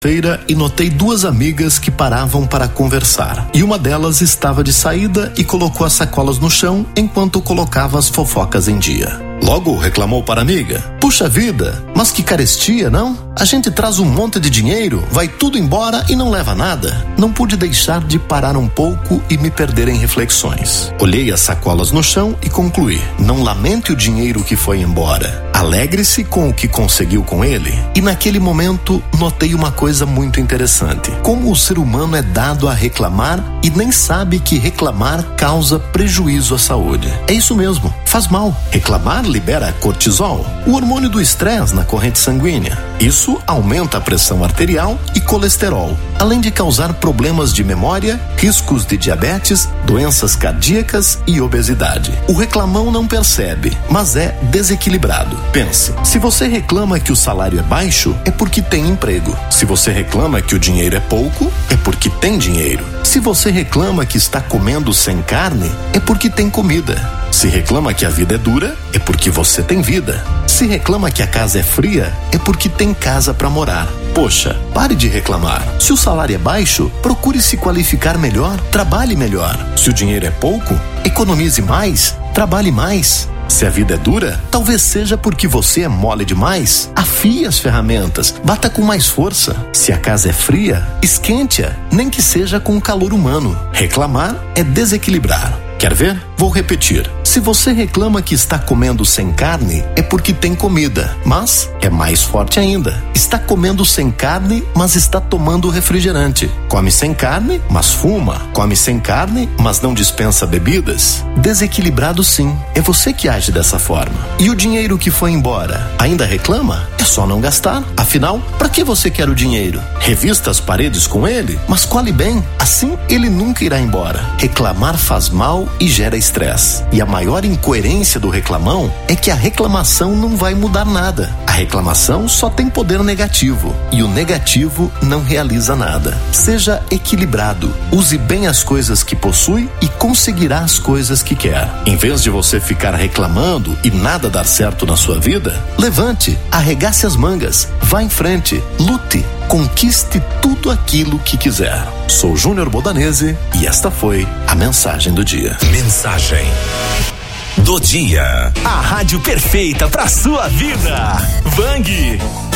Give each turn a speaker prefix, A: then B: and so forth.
A: feira e notei duas amigas que paravam para conversar. E uma delas estava de saída e colocou as sacolas no chão enquanto colocava as fofocas em dia. Logo reclamou para a amiga: puxa vida, mas que carestia, não? A gente traz um monte de dinheiro, vai tudo embora e não leva nada. Não pude deixar de parar um pouco e me perder em reflexões. Olhei as sacolas no chão e concluí: não lamente o dinheiro que foi embora. Alegre-se com o que conseguiu com ele. E naquele momento notei uma coisa muito interessante: como o ser humano é dado a reclamar e nem sabe que reclamar causa prejuízo à saúde. É isso mesmo, faz mal. Reclamar libera cortisol, o hormônio do estresse na corrente sanguínea. Isso aumenta a pressão arterial e colesterol, além de causar problemas de memória, riscos de diabetes, doenças cardíacas e obesidade. O reclamão não percebe, mas é desequilibrado. Pense, se você reclama que o salário é baixo, é porque tem emprego. Se você reclama que o dinheiro é pouco, é porque tem dinheiro. Se você reclama que está comendo sem carne, é porque tem comida. Se reclama que a vida é dura, é porque você tem vida. Se reclama que a casa é fria, é porque tem casa para morar. Poxa, pare de reclamar. Se o salário é baixo, procure se qualificar melhor, trabalhe melhor. Se o dinheiro é pouco, economize mais, trabalhe mais. Se a vida é dura, talvez seja porque você é mole demais. Afie as ferramentas, bata com mais força. Se a casa é fria, esquente-a, nem que seja com o calor humano. Reclamar é desequilibrar. Quer ver? Vou repetir. Se você reclama que está comendo sem carne, é porque tem comida, mas é mais forte ainda. Está comendo sem carne, mas está tomando refrigerante. Come sem carne, mas fuma. Come sem carne, mas não dispensa bebidas. Desequilibrado sim. É você que age dessa forma. E o dinheiro que foi embora, ainda reclama? É só não gastar. Afinal, para que você quer o dinheiro? Revista as paredes com ele, mas colhe bem. Assim, ele nunca irá embora. Reclamar faz mal e gera estresse. E a maior incoerência do reclamão é que a reclamação não vai mudar nada. A reclamação só tem poder negativo e o negativo não realiza nada. Seja equilibrado, use bem as coisas que possui e conseguirá as coisas que quer. Em vez de você ficar reclamando e nada dar certo na sua vida, levante, arregace as mangas, vá em frente, lute, conquiste tudo aquilo que quiser. Sou Júnior Bodanese e esta foi a mensagem do dia.
B: Mensagem do dia. A rádio perfeita pra sua vida. Bang!